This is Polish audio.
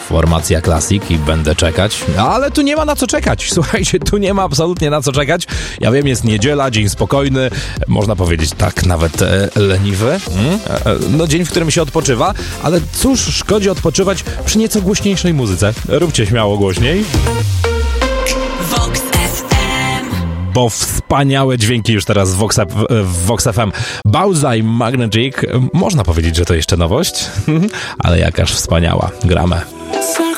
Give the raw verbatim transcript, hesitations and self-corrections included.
Formacja Classic i będę czekać. Ale tu nie ma na co czekać. Słuchajcie, tu nie ma absolutnie na co czekać. Ja wiem, jest niedziela, dzień spokojny, można powiedzieć tak nawet e, leniwy. Mm? E, no dzień, w którym się odpoczywa, ale cóż szkodzi odpoczywać przy nieco głośniejszej muzyce. Róbcie śmiało głośniej. Bo wspaniałe dźwięki już teraz w Vox, w Vox F M. Bowsy Magnetic. Można powiedzieć, że to jeszcze nowość, ale jakaż wspaniała. Gramy.